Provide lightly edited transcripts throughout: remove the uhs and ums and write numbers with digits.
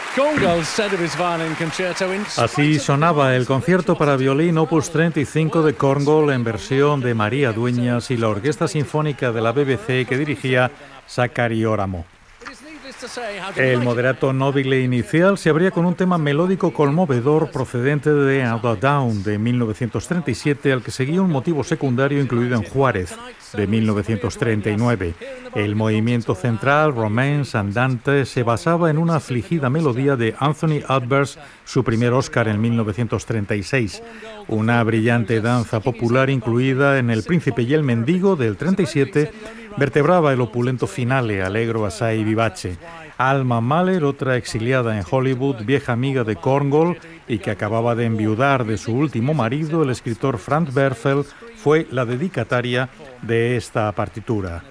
Así sonaba el concierto para violín Opus 35 de Korngold en versión de María Dueñas y la Orquesta Sinfónica de la BBC que dirigía Sakari Oramo. El moderato nobile inicial se abría con un tema melódico conmovedor procedente de Out of Down de 1937, al que seguía un motivo secundario incluido en Juárez de 1939. El movimiento central, Romance Andante, se basaba en una afligida melodía de Anthony Adverse, su primer Oscar en 1936. Una brillante danza popular incluida en El Príncipe y el Mendigo del 37 vertebraba el opulento finale Allegro assai vivace. Alma Mahler, otra exiliada en Hollywood, vieja amiga de Korngold y que acababa de enviudar de su último marido, el escritor Franz Werfel, fue la dedicataria de esta partitura.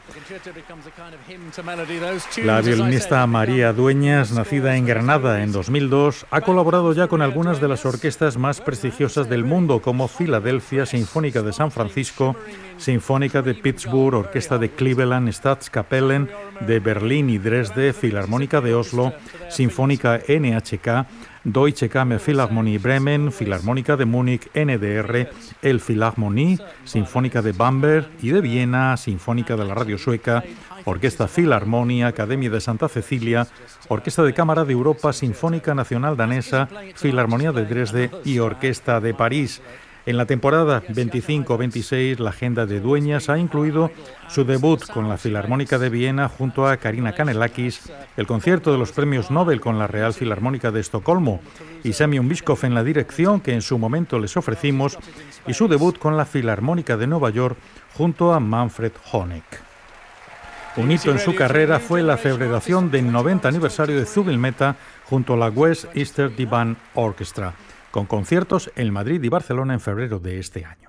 La violinista María Dueñas, nacida en Granada en 2002, ha colaborado ya con algunas de las orquestas más prestigiosas del mundo, como Filadelfia, Sinfónica de San Francisco, Sinfónica de Pittsburgh, Orquesta de Cleveland, Staatskapellen de Berlín y Dresde, Filarmónica de Oslo, Sinfónica NHK, Deutsche Kammerphilharmonie Bremen, Filarmónica de Múnich, NDR, el Philharmonie, Sinfónica de Bamberg y de Viena, Sinfónica de la Radio Sueca, Orquesta Filarmonia, Academia de Santa Cecilia, Orquesta de Cámara de Europa, Sinfónica Nacional Danesa, Filarmonía de Dresde y Orquesta de París. En la temporada 25-26, la agenda de Dueñas ha incluido su debut con la Filarmónica de Viena junto a Karina Kanellakis, el concierto de los premios Nobel con la Real Filarmónica de Estocolmo y Semyon Bychkov en la dirección que en su momento les ofrecimos, y su debut con la Filarmónica de Nueva York junto a Manfred Honeck. Un hito en su carrera fue la celebración del 90 aniversario de Zubilmeta junto a la West Eastern Divan Orchestra, con conciertos en Madrid y Barcelona en febrero de este año.